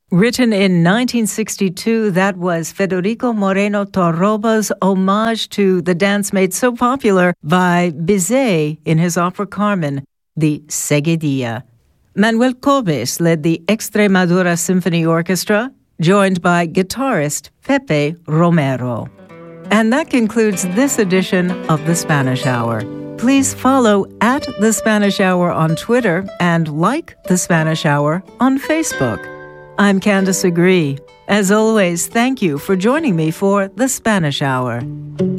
Written in 1962, that was Federico Moreno Torroba's homage to the dance made so popular by Bizet in his opera Carmen, the Seguidilla. Manuel Cobes led the Extremadura Symphony Orchestra, joined by guitarist Pepe Romero. And that concludes this edition of The Spanish Hour. Please follow at The Spanish Hour on Twitter and like The Spanish Hour on Facebook. I'm Candace Agree. As always, thank you for joining me for The Spanish Hour.